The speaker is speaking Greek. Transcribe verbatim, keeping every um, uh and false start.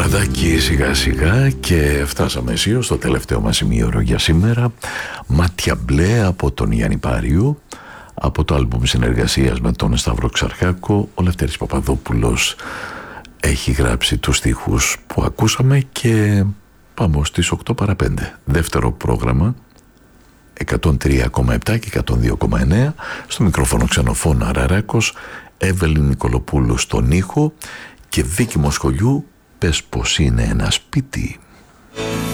Βραδάκι σιγά σιγά και φτάσαμε αισίως στο τελευταίο μας ημίωρο για σήμερα. Μάτια μπλε από τον Γιάννη Πάριου, από το άλμπουμ συνεργασίας με τον Σταύρο Ξαρχάκο. Ο Λευτέρης Παπαδόπουλος έχει γράψει τους στίχους που ακούσαμε και πάμε στις οκτώ παρά πέντε. Δεύτερο πρόγραμμα, εκατόν τρία κόμμα επτά και εκατόν δύο κόμμα εννέα. Στο μικρόφωνο ξενοφώνα Ραράκος, Εύελιν Νικολοπούλου στον ήχο και Βίκη Μοσχολιού. Πες πως είναι ένα σπίτι.